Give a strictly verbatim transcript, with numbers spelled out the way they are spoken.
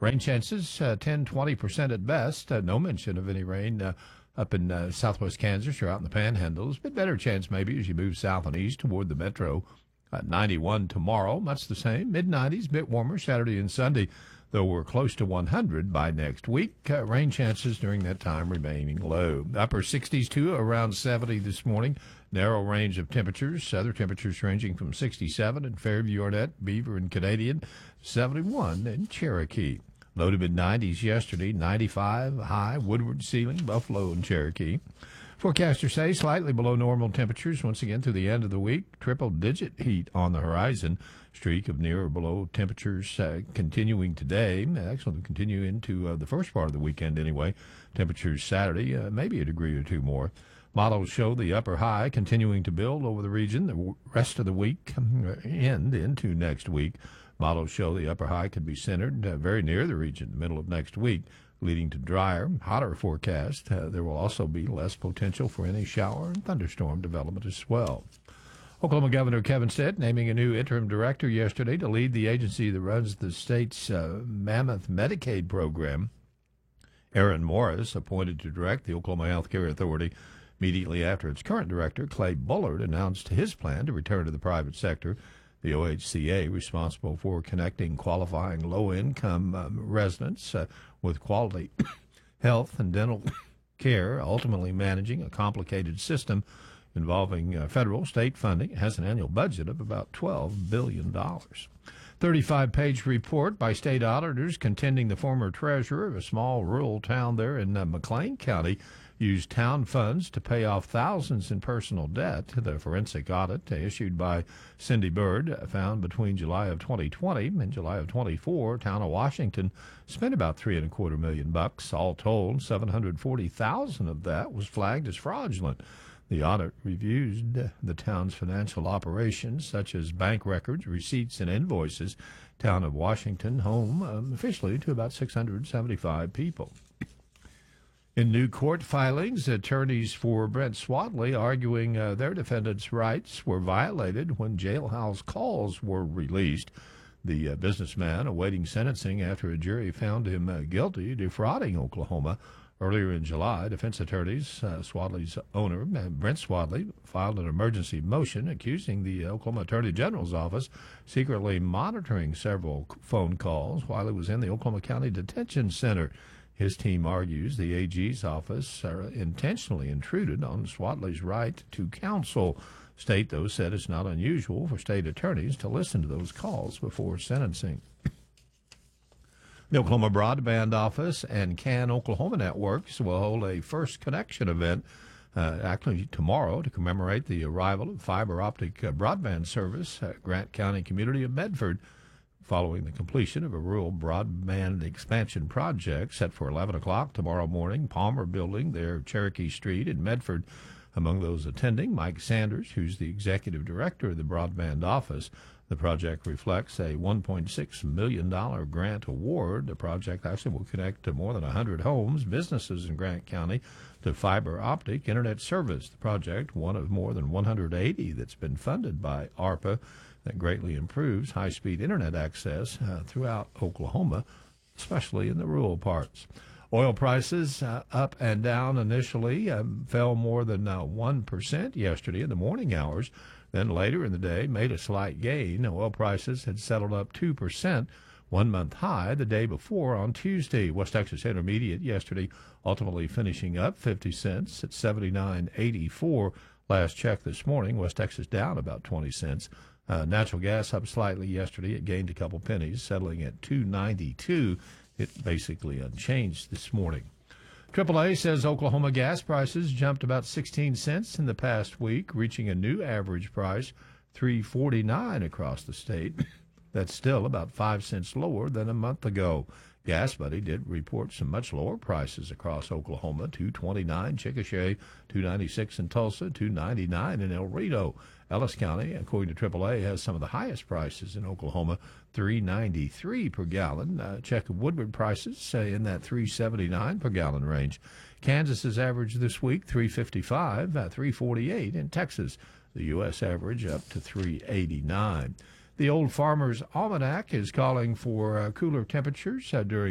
Rain chances, uh, ten, twenty percent at best. Uh, no mention of any rain uh, up in uh, southwest Kansas or out in the panhandles. Bit better chance maybe as you move south and east toward the metro. Uh, ninety-one tomorrow, much the same. mid nineties, bit warmer Saturday and Sunday, though we're close to one hundred by next week. Uh, rain chances during that time remaining low. Upper sixties too, around seventy this morning. Narrow range of temperatures. Other temperatures ranging from sixty-seven in Fairview, Arnett, Beaver, and Canadian, seventy-one in Cherokee. Low to mid nineties yesterday, ninety-five high, Woodward, Ceiling, Buffalo, and Cherokee. Forecasters say slightly below normal temperatures once again through the end of the week. Triple-digit heat on the horizon. Streak of near or below temperatures uh, continuing today. Actually, continue into uh, the first part of the weekend anyway. Temperatures Saturday, uh, maybe a degree or two more. Models show the upper high continuing to build over the region the rest of the week and into next week. Models show the upper high could be centered uh, very near the region the middle of next week, leading to drier, hotter forecast. Uh, there will also be less potential for any shower and thunderstorm development as well. Oklahoma Governor Kevin Stitt naming a new interim director yesterday to lead the agency that runs the state's uh, mammoth Medicaid program. Aaron Morris, appointed to direct the Oklahoma Health Care Authority immediately after its current director, Clay Bullard, announced his plan to return to the private sector. The O H C A, responsible for connecting qualifying low-income um, residents uh, with quality health and dental care, ultimately managing a complicated system involving uh, federal, state funding, has an annual budget of about twelve billion dollars. thirty-five page report by state auditors contending the former treasurer of a small rural town there in uh, McLean County used town funds to pay off thousands in personal debt. The forensic audit issued by Cindy Bird found between July of twenty twenty and July of twenty-four, town of Washington spent about three and a quarter million bucks. All told, seven hundred forty thousand of that was flagged as fraudulent. The audit reviewed the town's financial operations, such as bank records, receipts, and invoices. Town of Washington, home um, officially to about six hundred seventy-five people. In new court filings, attorneys for Brent Swadley arguing uh, their defendants' rights were violated when jailhouse calls were released. The uh, businessman awaiting sentencing after a jury found him uh, guilty defrauding Oklahoma. Earlier in July, defense attorneys, uh, Swadley's owner, uh, Brent Swadley, filed an emergency motion accusing the Oklahoma Attorney General's office secretly monitoring several phone calls while he was in the Oklahoma County Detention Center. His team argues the A G's office uh, intentionally intruded on Swadley's right to counsel. State, though, said it's not unusual for state attorneys to listen to those calls before sentencing. The Oklahoma Broadband Office and CAN Oklahoma Networks will hold a First Connection event uh, actually tomorrow to commemorate the arrival of fiber optic uh, broadband service at Grant County community of Medford, following the completion of a rural broadband expansion project set for eleven o'clock tomorrow morning. Palmer Building there, Cherokee Street in Medford. Among those attending, Mike Sanders, who's the executive director of the broadband office. The project reflects a one point six million dollars grant award. The project actually will connect to more than one hundred homes, businesses in Grant County to fiber optic internet service. The project, one of more than one hundred eighty that's been funded by ARPA, that greatly improves high-speed internet access uh, throughout Oklahoma, especially in the rural parts. Oil prices uh, up and down initially, um, fell more than uh, one percent yesterday in the morning hours. Then later in the day, made a slight gain. Oil prices had settled up two percent, one-month high the day before on Tuesday. West Texas Intermediate yesterday ultimately finishing up fifty cents at seventy-nine eighty-four. Last check this morning, West Texas down about twenty cents. Uh, natural gas up slightly yesterday. It gained a couple pennies, settling at two ninety-two. It basically unchanged this morning. triple A says Oklahoma gas prices jumped about sixteen cents in the past week, reaching a new average price, three forty-nine across the state. That's still about five cents lower than a month ago. Gas Buddy did report some much lower prices across Oklahoma, two twenty-nine Chickasha, two ninety-six in Tulsa, two ninety-nine in El Rito. Ellis County, according to triple A, has some of the highest prices in Oklahoma, three ninety-three per gallon. Uh, check Woodward prices, say in that three seventy-nine per gallon range. Kansas's average this week, three fifty-five, uh, three forty-eight in Texas. The U S average up to three eighty-nine. The Old Farmer's Almanac is calling for uh, cooler temperatures uh, during